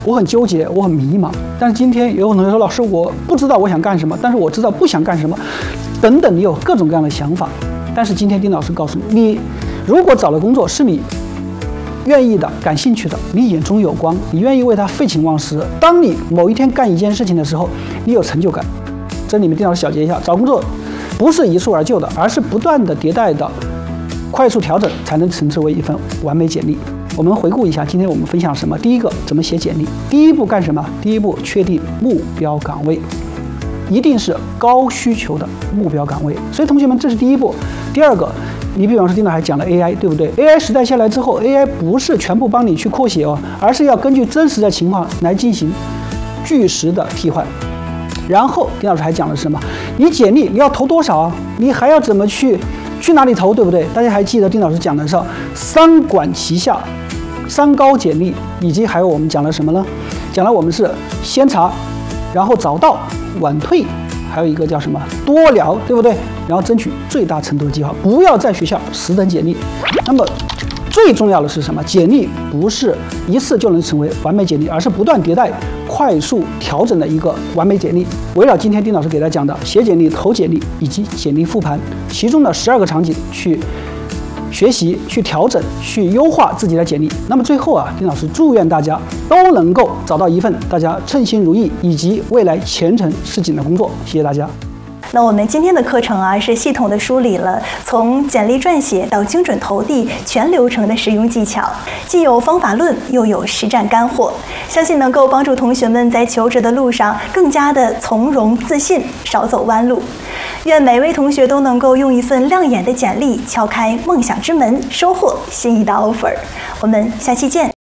我很纠结，我很迷茫。但是今天有同学说，老师，我不知道我想干什么，但是我知道不想干什么，等等，你有各种各样的想法。但是今天丁老师告诉你，你如果找了工作是你愿意的、感兴趣的，你眼中有光，你愿意为它废寝忘食。当你某一天干一件事情的时候，你有成就感。这里面丁老师小结一下，找工作不是一蹴而就的，而是不断的迭代的快速调整，才能称之为一份完美简历。我们回顾一下，今天我们分享什么？第一个，怎么写简历？第一步干什么？第一步，确定目标岗位，一定是高需求的目标岗位。所以同学们，这是第一步。第二个，你比方说丁老师还讲了 AI， 对不对 ？AI 时代下来之后 ，AI 不是全部帮你去扩写哦，而是要根据真实的情况来进行据实的替换。然后丁老师还讲了什么？你简历你要投多少啊？你还要怎么去哪里投，对不对？大家还记得丁老师讲的是三管齐下、三高简历，以及还有我们讲了什么呢？讲了我们是先查，然后找到，晚退，还有一个叫什么多聊，对不对？然后争取最大程度的计划，不要在学校死等简历。那么最重要的是什么？简历不是一次就能成为完美简历，而是不断迭代、快速调整的一个完美简历。围绕今天丁老师给大家讲的写简历、投简历以及简历复盘，其中的12个场景去学习、去调整、去优化自己的简历。那么最后啊，丁老师祝愿大家都能够找到一份大家称心如意以及未来前程似锦的工作。谢谢大家。 那我们今天的课程啊，是系统的梳理了从简历撰写到精准投递全流程的实用技巧，既有方法论，又有实战干货，相信能够帮助同学们在求职的路上更加的从容自信，少走弯路。愿每位同学都能够用一份亮眼的简历敲开梦想之门，收获心仪的 offer。我们下期见。